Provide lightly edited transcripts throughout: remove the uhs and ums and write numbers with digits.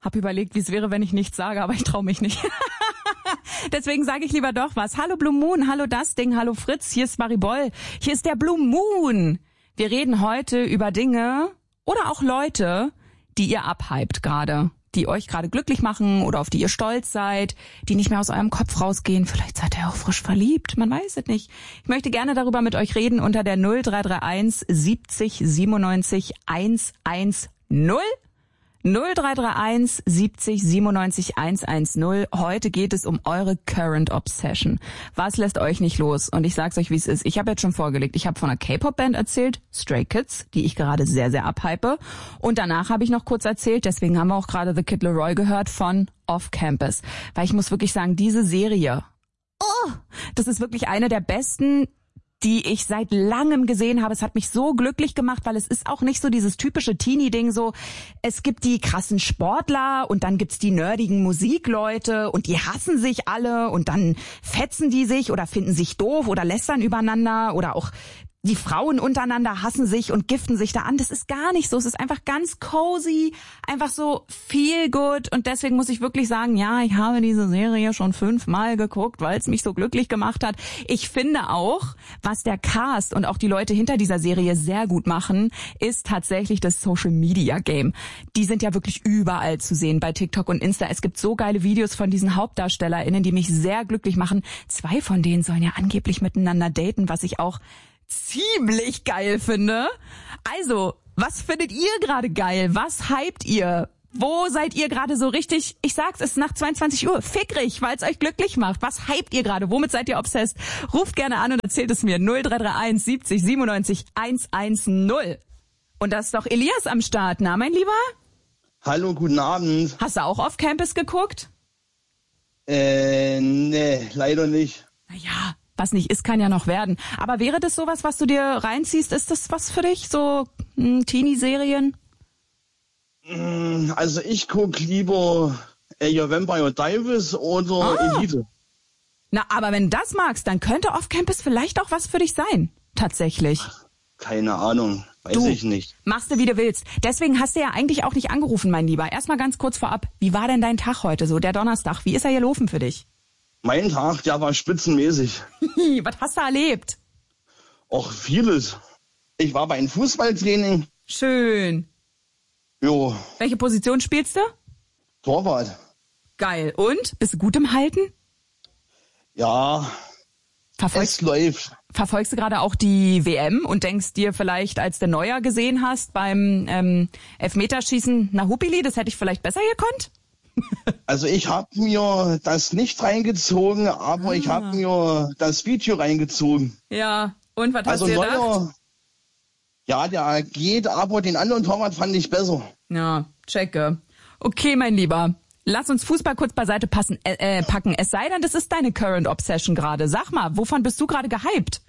Hab überlegt, wie es wäre, wenn ich nichts sage, aber ich traue mich nicht. Deswegen sage ich lieber doch was. Hallo Blue Moon, hallo das Ding, hallo Fritz, hier ist Maribol, hier ist der Blue Moon. Wir reden heute über Dinge oder auch Leute, die ihr abhypt gerade, die euch gerade glücklich machen oder auf die ihr stolz seid, die nicht mehr aus eurem Kopf rausgehen. Vielleicht seid ihr auch frisch verliebt, man weiß es nicht. Ich möchte gerne darüber mit euch reden unter der 0331 70 97 110. 0331 70 97 110. Heute geht es um eure Current Obsession. Was lässt euch nicht los? Und ich sag's euch, wie es ist. Ich habe jetzt schon vorgelegt. Ich habe von einer K-Pop-Band erzählt, Stray Kids, die ich gerade sehr, sehr abhype. Und danach habe ich noch kurz erzählt, deswegen haben wir auch gerade The Kid Laroi gehört, von Off Campus. Weil ich muss wirklich sagen, diese Serie, das ist wirklich eine der besten, die ich seit langem gesehen habe. Es hat mich so glücklich gemacht, weil es ist auch nicht so dieses typische Teenie-Ding so, es gibt die krassen Sportler und dann gibt's die nerdigen Musikleute und die hassen sich alle und dann fetzen die sich oder finden sich doof oder lästern übereinander oder auch die Frauen untereinander hassen sich und giften sich da an. Das ist gar nicht so. Es ist einfach ganz cozy, einfach so feel good. Und deswegen muss ich wirklich sagen, ja, ich habe diese Serie schon 5-mal geguckt, weil es mich so glücklich gemacht hat. Ich finde auch, was der Cast und auch die Leute hinter dieser Serie sehr gut machen, ist tatsächlich das Social Media Game. Die sind ja wirklich überall zu sehen, bei TikTok und Insta. Es gibt so geile Videos von diesen HauptdarstellerInnen, die mich sehr glücklich machen. 2 von denen sollen ja angeblich miteinander daten, was ich auch ziemlich geil finde. Also, was findet ihr gerade geil? Was hypt ihr? Wo seid ihr gerade so richtig, ich sag's, es ist nach 22 Uhr, fickrig, weil es euch glücklich macht. Was hypt ihr gerade? Womit seid ihr obsessed? Ruft gerne an und erzählt es mir. 0331 70 97 110. Und da ist doch Elias am Start, na mein Lieber? Hallo, guten Abend. Hast du auch Off Campus geguckt? Nee, leider nicht. Naja, was nicht ist, kann ja noch werden. Aber wäre das sowas, was du dir reinziehst? Ist das was für dich? So Teenie-Serien? Also ich gucke lieber Your Vampire Diaries oder Elite. Na, aber wenn du das magst, dann könnte Off Campus vielleicht auch was für dich sein. Tatsächlich. Keine Ahnung, weiß ich nicht. Machst du, wie du willst. Deswegen hast du ja eigentlich auch nicht angerufen, mein Lieber. Erstmal ganz kurz vorab. Wie war denn dein Tag heute, so der Donnerstag? Wie ist er gelaufen für dich? Mein Tag, der war spitzenmäßig. Was hast du erlebt? Och, vieles. Ich war bei einem Fußballtraining. Schön. Jo. Welche Position spielst du? Torwart. Geil. Und? Bist du gut im Halten? Ja, es läuft. Verfolgst du gerade auch die WM und denkst dir vielleicht, als du Neuer gesehen hast beim Elfmeterschießen, na Hupili, das hätte ich vielleicht besser gekonnt? Also ich habe mir das nicht reingezogen, aber ich habe mir das Video reingezogen. Ja, und was hast du gedacht? Neuer, ja, der geht, aber den anderen Torwart fand ich besser. Ja, checke. Okay, mein Lieber, lass uns Fußball kurz beiseite packen. Es sei denn, das ist deine Current Obsession gerade. Sag mal, wovon bist du gerade gehypt?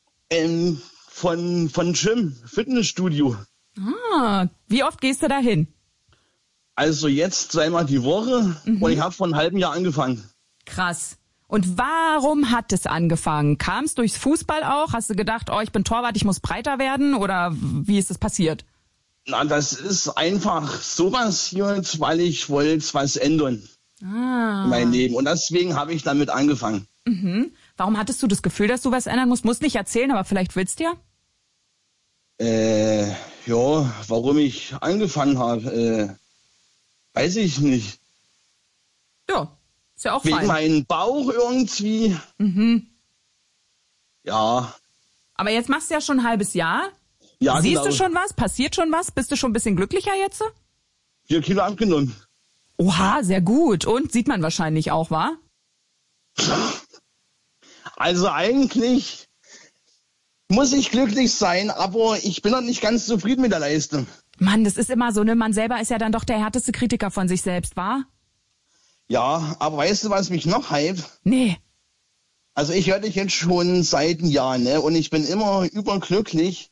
Von Gym, Fitnessstudio. Wie oft gehst du da hin? Also jetzt 2-mal die Woche und ich habe vor einem halben Jahr angefangen. Krass. Und warum hat es angefangen? Kam es durchs Fußball auch? Hast du gedacht, ich bin Torwart, ich muss breiter werden? Oder wie ist es passiert? Na, das ist einfach so passiert, weil ich wollte was ändern in meinem Leben. Und deswegen habe ich damit angefangen. Warum hattest du das Gefühl, dass du was ändern musst? Musst nicht erzählen, aber vielleicht willst du ja? Ja, warum ich angefangen habe, weiß ich nicht. Ja, ist ja auch wegen fein. meinem Bauch irgendwie. Ja. Aber jetzt machst du ja schon ein halbes Jahr. Ja, Siehst genau. du schon was? Passiert schon was? Bist du schon ein bisschen glücklicher jetzt? 4 Kilo abgenommen. Oha, sehr gut. Und sieht man wahrscheinlich auch, wa? Also eigentlich muss ich glücklich sein, aber ich bin noch nicht ganz zufrieden mit der Leistung. Mann, das ist immer so, ne? Man selber ist ja dann doch der härteste Kritiker von sich selbst, wa? Ja, aber weißt du, was mich noch hypt? Nee. Also ich höre dich jetzt schon seit einem Jahr, ne? Und ich bin immer überglücklich.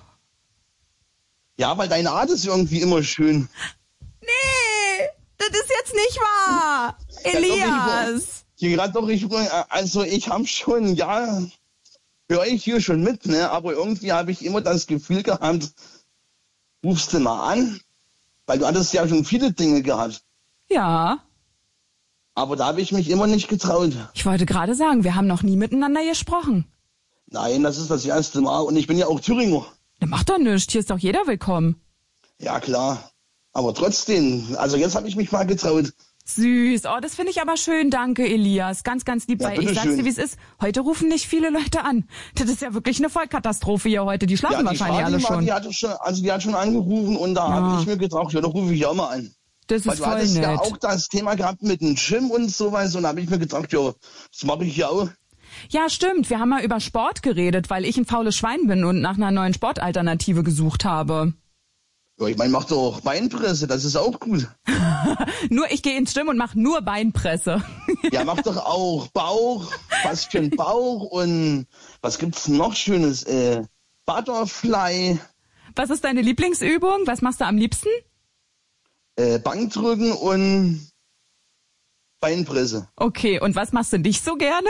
Ja, weil deine Art ist irgendwie immer schön. Nee, das ist jetzt nicht wahr. Elias. Also ich habe schon, ja, höre ich hier schon mit, ne? Aber irgendwie habe ich immer das Gefühl gehabt, rufst du mal an, weil du hattest ja schon viele Dinge gehabt. Ja. Aber da habe ich mich immer nicht getraut. Ich wollte gerade sagen, wir haben noch nie miteinander gesprochen. Nein, das ist das erste Mal. Und ich bin ja auch Thüringer. Das macht doch nichts. Hier ist doch jeder willkommen. Ja, klar. Aber trotzdem, also jetzt habe ich mich mal getraut. Süß. Oh, das finde ich aber schön. Danke, Elias. Ganz, ganz lieb. Ja, weil ich sag's dir, wie es ist. Heute rufen nicht viele Leute an. Das ist ja wirklich eine Vollkatastrophe hier heute. Die schlafen wahrscheinlich alle schon. Die hat schon angerufen und da habe ich mir gedacht, ja, da rufe ich auch mal an. Das ist du voll hattest nett. ja auch das Thema gehabt mit dem Gym und sowas und da habe ich mir gedacht, ja, das mache ich ja auch. Ja, stimmt. Wir haben mal über Sport geredet, weil ich ein faules Schwein bin und nach einer neuen Sportalternative gesucht habe. Ja, ich meine, mach doch Beinpresse, das ist auch gut. Nur ich gehe ins Gym und mache nur Beinpresse. Ja, mach doch auch Bauch, was für ein Bauch und was gibt's noch Schönes? Butterfly. Was ist deine Lieblingsübung? Was machst du am liebsten? Bankdrücken und Beinpresse. Okay, und was machst du nicht so gerne?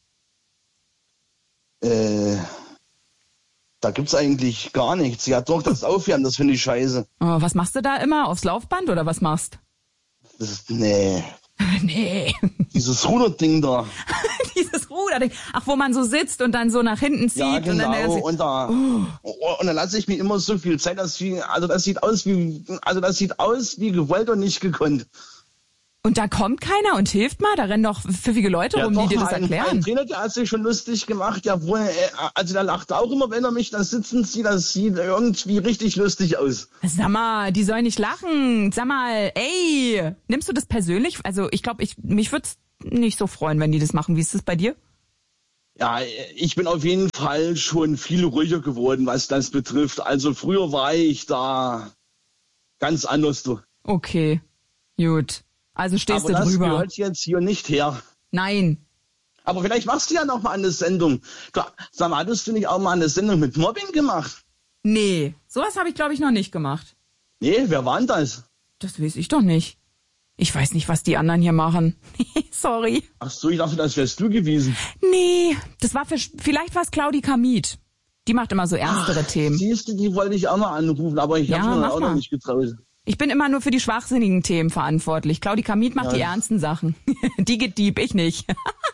Da gibt's eigentlich gar nichts. Ja doch, das Aufwärmen, das finde ich scheiße. Oh, was machst du da immer? Aufs Laufband oder was machst? Nee. Nee. Dieses Ruderding da. Dieses Ruderding. Ach, wo man so sitzt und dann so nach hinten zieht. Ja, genau. Und dann und dann lasse ich mir immer so viel Zeit, das sieht aus wie gewollt und nicht gekonnt. Und da kommt keiner und hilft mal? Da rennen doch pfiffige Leute rum, die dir das erklären. Ein Trainer, der hat sich schon lustig gemacht. Ja, also der lacht auch immer, wenn er mich da sitzen sieht. Das sieht irgendwie richtig lustig aus. Sag mal, die sollen nicht lachen. Sag mal, ey, nimmst du das persönlich? Also ich glaube, mich würde es nicht so freuen, wenn die das machen. Wie ist das bei dir? Ja, ich bin auf jeden Fall schon viel ruhiger geworden, was das betrifft. Also früher war ich da ganz anders. Okay, gut. Also stehst du drüber. Aber das gehört jetzt hier nicht her. Nein. Aber vielleicht machst du ja noch mal eine Sendung. Sag mal, hattest du nicht auch mal eine Sendung mit Mobbing gemacht? Nee, sowas habe ich, glaube ich, noch nicht gemacht. Nee, wer war denn das? Das weiß ich doch nicht. Ich weiß nicht, was die anderen hier machen. Sorry. Ach so, ich dachte, das wärst du gewesen. Nee, das war vielleicht war es Claudi Kamit. Die macht immer so ernstere Themen. Siehst du, die wollte ich auch mal anrufen, aber ich habe mir auch noch nicht getraut. Ich bin immer nur für die schwachsinnigen Themen verantwortlich. Claudi Kamit macht die ernsten Sachen. Die geht deep, ich nicht.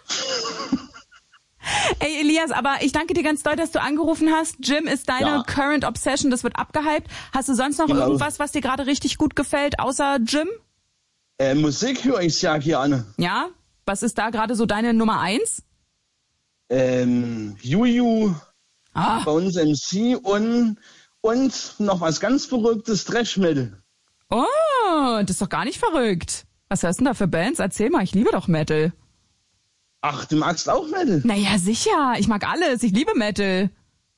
Ey, Elias, aber ich danke dir ganz doll, dass du angerufen hast. Gym ist deine Current Obsession, das wird abgehypt. Hast du sonst noch irgendwas, was dir gerade richtig gut gefällt, außer Gym? Musik höre ich sehr gerne. Ja? Was ist da gerade so deine Nummer 1? Juju, Bones MC und noch was ganz Verrücktes, Thrash Metal. Oh, das ist doch gar nicht verrückt. Was hörst du denn da für Bands? Erzähl mal, ich liebe doch Metal. Ach, du magst auch Metal? Naja, sicher. Ich mag alles. Ich liebe Metal.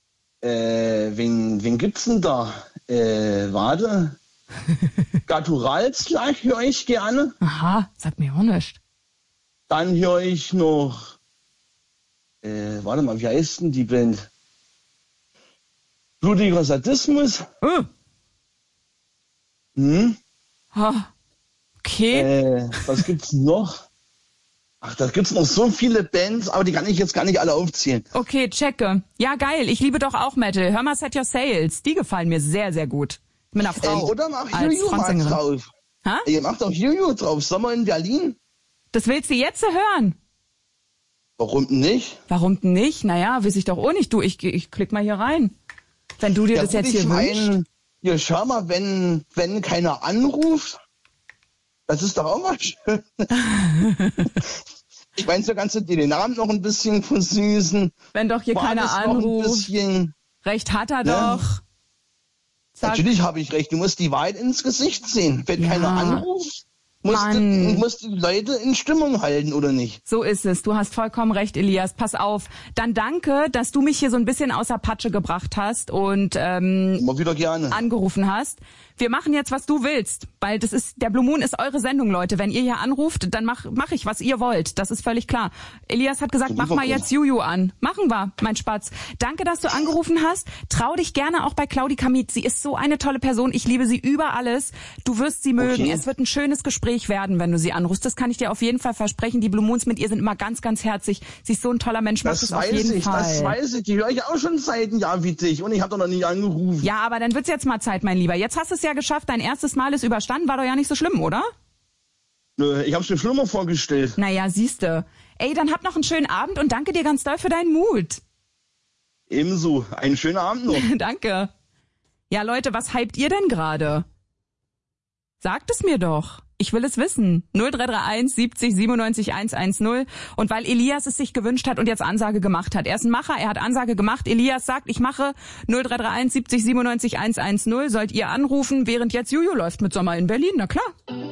Wen gibt's denn da? Warte. Gaturalslag höre ich gerne. Aha, sagt mir auch nicht. Dann höre ich noch, warte mal, wie heißt denn die Band? Blutiger Sadismus. Okay. Was gibt's noch? Ach, da gibt's noch so viele Bands, aber die kann ich jetzt gar nicht alle aufzählen. Okay, checke. Ja, geil. Ich liebe doch auch Metal. Hör mal Set Your Sails. Die gefallen mir sehr, sehr gut. Mit einer Frau. Oder mach Juju mal drauf. Ihr macht doch Juju drauf. Sommer in Berlin. Das willst du jetzt hören? Warum nicht? Warum denn nicht? Naja, weiß ich doch auch nicht. Du, ich klick mal hier rein. Wenn du dir das jetzt hier wünschst. Ja, schau mal, wenn keiner anruft, das ist doch auch mal schön. Ich meine, so kannst du dir den Abend noch ein bisschen versüßen. Wenn doch hier keiner anruft. Recht hat er doch. Zack. Natürlich habe ich recht. Du musst die Wahrheit ins Gesicht sehen. Wenn keiner anruft, musst die Leute in Stimmung halten, oder nicht? So ist es. Du hast vollkommen recht, Elias. Pass auf. Dann danke, dass du mich hier so ein bisschen außer Patsche gebracht hast und immer wieder gerne angerufen hast. Wir machen jetzt, was du willst, weil der Blue Moon ist eure Sendung, Leute. Wenn ihr hier anruft, dann mach ich, was ihr wollt. Das ist völlig klar. Elias hat gesagt, mach mal jetzt Juju an. Machen wir, mein Spatz. Danke, dass du angerufen hast. Trau dich gerne auch bei Claudi Kamit. Sie ist so eine tolle Person. Ich liebe sie über alles. Du wirst sie mögen. Okay. Es wird ein schönes Gespräch werden, wenn du sie anrufst. Das kann ich dir auf jeden Fall versprechen. Die Blue Moons mit ihr sind immer ganz, ganz herzig. Sie ist so ein toller Mensch. Das auf jeden Fall. Das weiß ich. Die höre ich auch schon seit einem Jahr wie dich. Und ich habe doch noch nie angerufen. Ja, aber dann wird's jetzt mal Zeit, mein Lieber. Jetzt hast du es ja geschafft. Dein erstes Mal ist überstanden. War doch ja nicht so schlimm, oder? Nö, ich hab's mir schon mal vorgestellt. Naja, siehste. Ey, dann hab noch einen schönen Abend und danke dir ganz doll für deinen Mut. Ebenso. Einen schönen Abend noch. Danke. Ja, Leute, was hypt ihr denn gerade? Sagt es mir doch. Ich will es wissen. 0331 70 97 110. Und weil Elias es sich gewünscht hat und jetzt Ansage gemacht hat. Er ist ein Macher, er hat Ansage gemacht. Elias sagt, ich mache 0331 70 97 110. Sollt ihr anrufen, während jetzt Juju läuft mit Sommer in Berlin. Na klar.